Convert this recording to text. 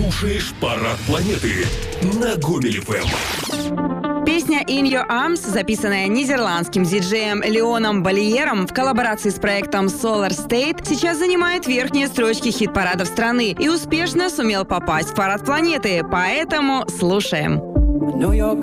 слушаешь «Парад планеты» на Гомель ФМ. Песня «In Your Arms», записанная нидерландским диджеем Леоном Балиером в коллаборации с проектом Solar State, сейчас занимает верхние строчки хит-парадов страны и успешно сумел попасть в парад планеты. Поэтому слушаем.